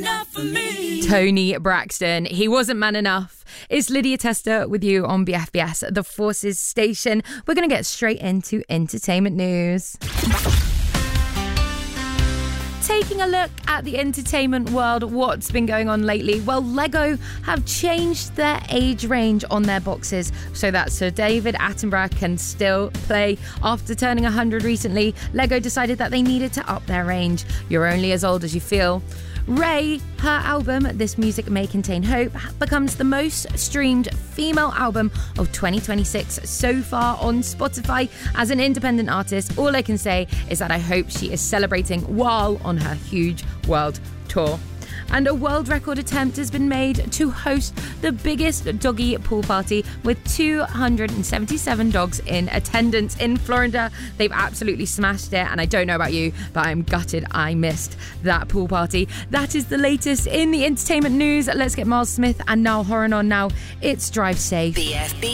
enough for me. Tony Braxton, he wasn't man enough. It's Lydia Tester with you on BFBS, the Forces station. We're going to get straight into entertainment news. Taking a look at the entertainment world, what's been going on lately? Well, Lego have changed their age range on their boxes so that Sir David Attenborough can still play. After turning 100 recently, Lego decided that they needed to up their range. You're only as old as you feel. Ray, her album, This Music May Contain Hope, becomes the most streamed female album of 2026 so far on Spotify. As an independent artist, all I can say is that I hope she is celebrating while on her huge world tour. And a world record attempt has been made to host the biggest doggy pool party with 277 dogs in attendance in Florida. They've absolutely smashed it, and I don't know about you, but I'm gutted I missed that pool party. That is the latest in the entertainment news. Let's get Miles Smith and Niall Horan on now. It's Drive Safe. BFB.